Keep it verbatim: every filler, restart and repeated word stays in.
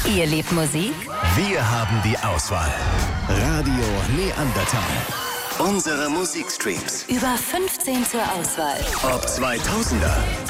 Ihr liebt Musik? Wir haben die Auswahl. Radio Neandertal. Unsere Musikstreams. Über fünfzehn zur Auswahl. Ob zweitausender,